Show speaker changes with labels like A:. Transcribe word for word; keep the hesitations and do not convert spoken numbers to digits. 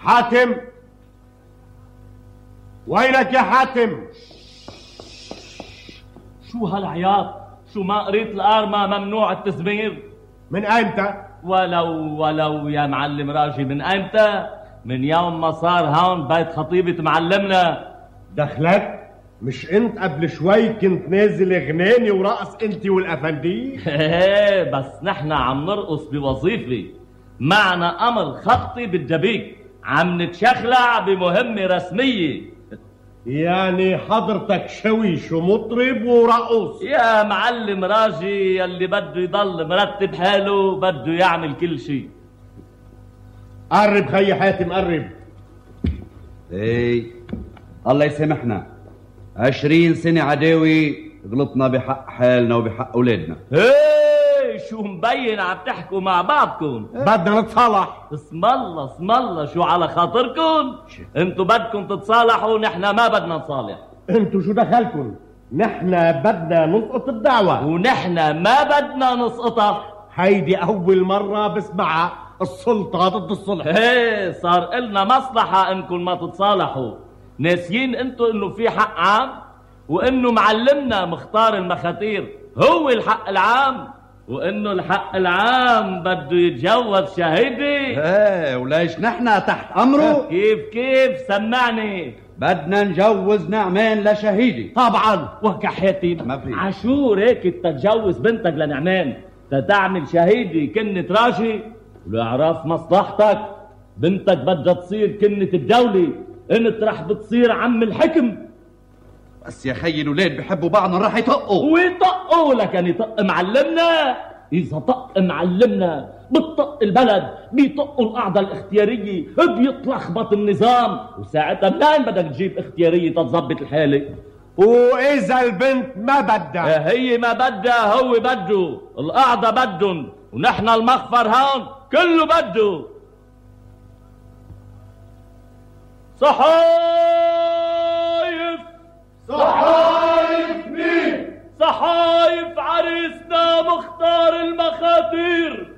A: حاتم، وينك يا حاتم؟
B: شو هالعياط؟ شو ما قريت القارمة ممنوع التزمير؟
A: من ايمتى؟
B: ولو ولو يا معلم راجي، من ايمتى؟ من يوم ما صار هون بيت خطيبة معلمنا.
A: دخلك؟ مش انت قبل شوي كنت نازل غناني ورقص انت والافندي؟
B: ايه بس نحن عم نرقص بوظيفة، معنا امر خطي بالجبيك، عم نتشخلع بمهمة رسمية.
A: يعني حضرتك شويش ومطرب ورقص؟
B: يا معلم راجي، يلي بده يضل مرتب حاله بده يعمل كل شيء.
A: قرب خي حاتم قرب.
C: ايه الله يسامحنا، عشرين سنة عداوي غلطنا بحق حالنا وبحق اولادنا.
B: ايه شو مبين عم تحكوا مع بعضكم؟
A: بدنا نتصالح.
B: اسم الله اسم الله، شو على خاطركم؟ انتوا بدكم تتصالحوا، نحن ما بدنا نصالح.
A: انتوا شو دخلكم؟ نحن بدنا نسقط الدعوة،
B: ونحن ما بدنا نسقطها.
A: هيدي اول مرة بسمعها، السلطة ضد الصلح.
B: ايه صار إلنا مصلحة انكم ما تتصالحوا. ناسيين انتوا انه في حق عام، وانه معلمنا مختار المخاتير هو الحق العام، وانه الحق العام بده يتجوز شهيدي.
C: ايه وليش نحن تحت امره؟
B: كيف كيف سمعني.
C: بدنا نجوز نعمان لشهيدي.
A: طبعا.
B: وكحياتي
C: ما في
B: عاشور هيك تتجوز بنتك لنعمان تتعمل شهيدي كنة راشي، ولإعراف مصلحتك بنتك بدها تصير كنة الدولة، انت رح بتصير عم الحكم.
C: بس يا خي الولاد بحبوا بعضنا راح يطقوا.
B: ويطقوا لكن يطق معلمنا. إذا طق معلمنا بتطق البلد، بيطقوا القاعدة الاختيارية، بيتلخبط النظام، وساعتها منين بدك تجيب اختيارية تتظبط الحالة؟
A: وإذا البنت ما بدها؟
B: هي ما بدها، هو بده، القاعدة بدهم، ونحن المخفر هون كله بده. صحايف
A: صحايف مين؟
B: صحايف عريسنا مختار المخاتير.